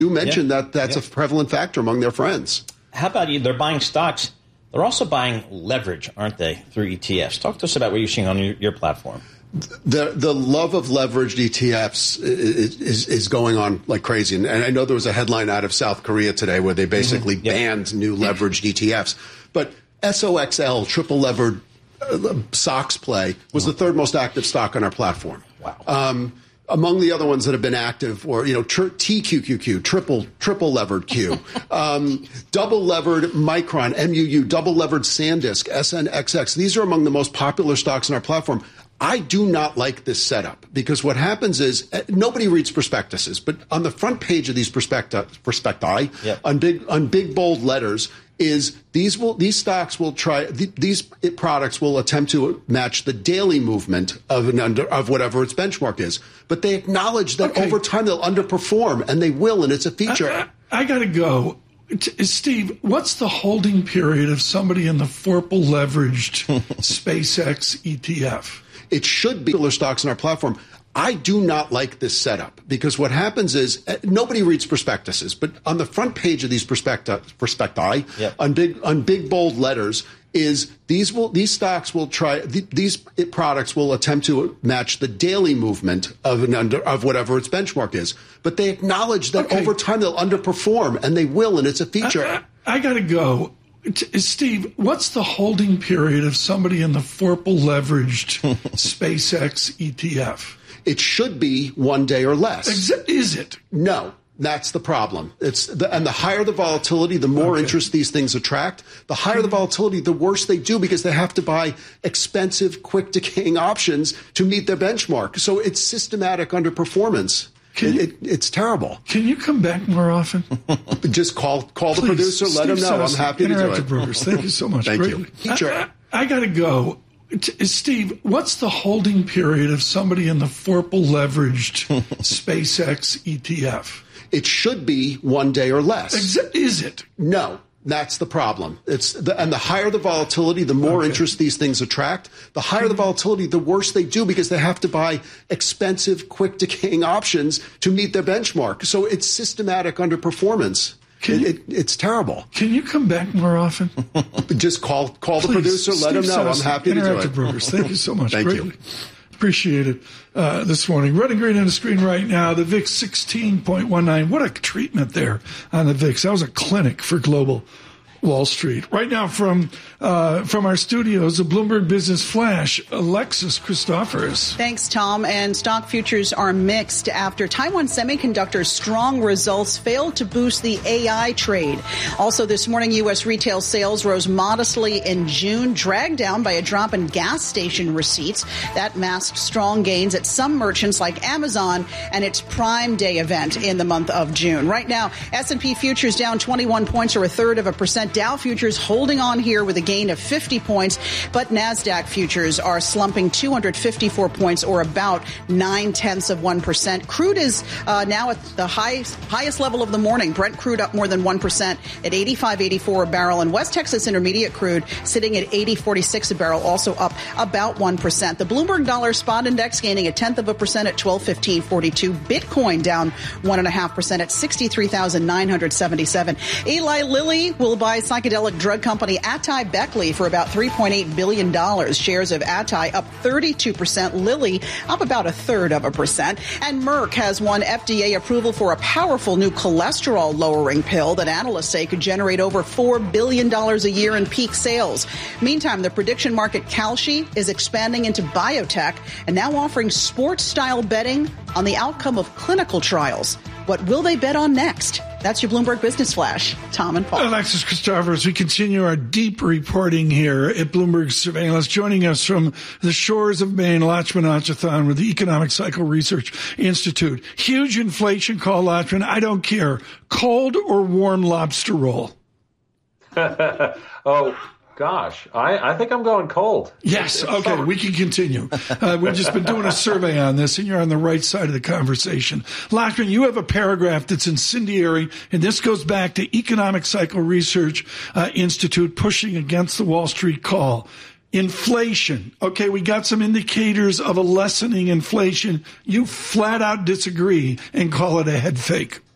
You mentioned that's a prevalent factor among their friends. How about you? They're buying stocks. They're also buying leverage, aren't they, through ETFs? Talk to us about what you're seeing on your platform. The love of leveraged ETFs is going on like crazy. And I know there was a headline out of South Korea today where they basically banned new leveraged ETFs. But SOXL, triple levered SOX play, was the third most active stock on our platform. Wow. Among the other ones that have been active, or TQQQ, triple levered Q, double levered Micron, MUU, double levered SanDisk, SNXX. These are among the most popular stocks on our platform. I do not like this setup because what happens is nobody reads prospectuses, but on the front page of these prospecti, on big bold letters, is these products will attempt to match the daily movement of whatever its benchmark is, but they acknowledge that over time they'll underperform, and they will, and it's a feature. I got to go. Steve, what's the holding period of somebody in the Forple leveraged SpaceX ETF? It should be stocks on our platform. I do not like this setup because what happens is nobody reads prospectuses, but on the front page of these prospecti, on big bold letters, is these products will attempt to match the daily movement of whatever its benchmark is, but they acknowledge that over time they'll underperform, and they will, and it's a feature. I got to go. Steve, what's the holding period of somebody in the Forple leveraged SpaceX ETF? It should be 1 day or less. Is it? No. That's the problem. And the higher the volatility, the more interest these things attract. The higher the volatility, the worse they do because they have to buy expensive, quick decaying options to meet their benchmark. So it's systematic underperformance. It's terrible. Can you come back more often? Just call the producer, let him know. I'm happy to do it. Brokers. Thank you so much. Thank you. I got to go. Steve, what's the holding period of somebody in the Forple leveraged SpaceX ETF? It should be 1 day or less. Is it? No. That's the problem. And the higher the volatility, the more interest these things attract. The higher the volatility, the worse they do because they have to buy expensive, quick decaying options to meet their benchmark. So it's systematic underperformance. It's terrible. Can you come back more often? Just call the producer, let him know. I'm happy to do it. Brokers. Thank you so much. Thank you. Appreciate it this morning. Running green on the screen right now, the VIX 16.19. What a treatment there on the VIX. That was a clinic for global Wall Street. Right now from our studios, the Bloomberg Business Flash, Alexis Christoforous. Thanks, Tom. And stock futures are mixed after Taiwan Semiconductor's strong results failed to boost the AI trade. Also this morning, U.S. retail sales rose modestly in June, dragged down by a drop in gas station receipts. That masked strong gains at some merchants like Amazon and its Prime Day event in the month of June. Right now, S&P futures down 21 points or 1/3%. Dow futures holding on here with a gain of 50 points, but NASDAQ futures are slumping 254 points or about 0.9%. Crude is now at the highest level of the morning. Brent crude up more than 1% at 85.84 a barrel, and West Texas Intermediate crude sitting at 80.46 a barrel, also up about 1%. The Bloomberg Dollar Spot Index gaining 0.1% at 1215.42. Bitcoin down 1.5% at 63,977. Eli Lilly will buy psychedelic drug company Atai Beckley for about $3.8 billion. Shares of Atai up 32%. Lilly up about 1/3%. And Merck has won FDA approval for a powerful new cholesterol-lowering pill that analysts say could generate over $4 billion a year in peak sales. Meantime, the prediction market Kalshi is expanding into biotech and now offering sports-style betting on the outcome of clinical trials. What will they bet on next? That's your Bloomberg Business Flash. Tom and Paul. Alexis Christoforous, we continue our deep reporting here at Bloomberg Surveillance. Joining us from the shores of Maine, Lachman Achuthan with the Economic Cycle Research Institute. Huge inflation call, Lachman. I don't care. Cold or warm lobster roll? Gosh, I think I'm going cold. Yes. Okay, we can continue. We've just been doing a survey on this, and you're on the right side of the conversation. Lachman, you have a paragraph that's incendiary, and this goes back to Economic Cycle Research Institute pushing against the Wall Street call. Inflation. Okay, we got some indicators of a lessening inflation. You flat out disagree and call it a head fake.